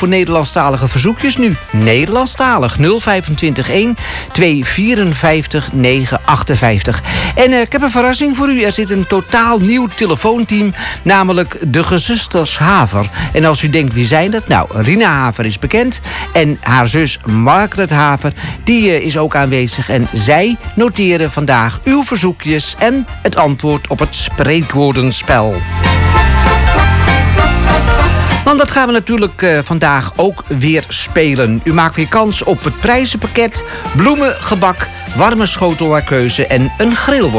voor Nederlandstalige verzoekjes nu. Nederlandstalig 025 254 958. En ik heb een verrassing voor u. Er zit een totaal nieuw telefoonteam, namelijk de gezusters Haver. En als u denkt, wie zijn dat? Nou, Rina Haver is bekend. En haar zus Margaret Haver, die is ook aanwezig. En zij noteren vandaag uw verzoekjes en het antwoord op het spreekwoordenspel. Want dat gaan we natuurlijk vandaag ook weer spelen. U maakt weer kans op het prijzenpakket, bloemengebak, warme schotel naar keuze en een grillworst.